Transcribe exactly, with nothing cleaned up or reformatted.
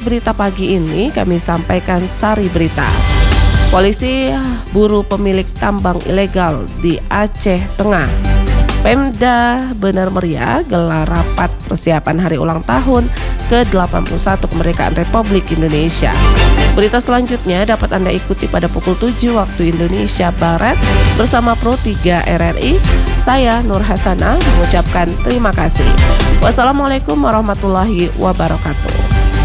berita pagi ini kami sampaikan sari berita. Polisi buru pemilik tambang ilegal di Aceh Tengah. Pemda Benar Meriah gelar rapat persiapan hari ulang tahun ke delapan puluh satu kemerdekaan Republik Indonesia. Berita selanjutnya dapat Anda ikuti pada pukul tujuh waktu Indonesia Barat bersama Pro tiga R R I. Saya Nur Hasanah mengucapkan terima kasih. Wassalamualaikum warahmatullahi wabarakatuh.